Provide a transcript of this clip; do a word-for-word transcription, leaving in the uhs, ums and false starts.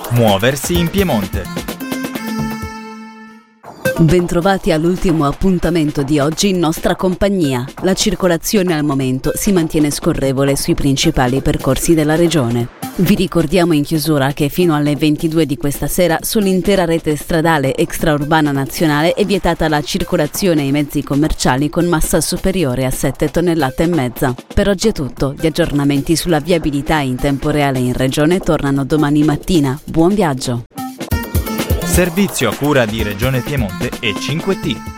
Muoversi in Piemonte. Bentrovati all'ultimo appuntamento di oggi in nostra compagnia. La circolazione al momento si mantiene scorrevole sui principali percorsi della regione. Vi ricordiamo in chiusura che fino alle ventidue di questa sera sull'intera rete stradale extraurbana nazionale è vietata la circolazione ai mezzi commerciali con massa superiore a sette tonnellate e mezza. Per oggi è tutto. Gli aggiornamenti sulla viabilità in tempo reale in regione tornano domani mattina. Buon viaggio! Servizio a cura di Regione Piemonte e cinque T.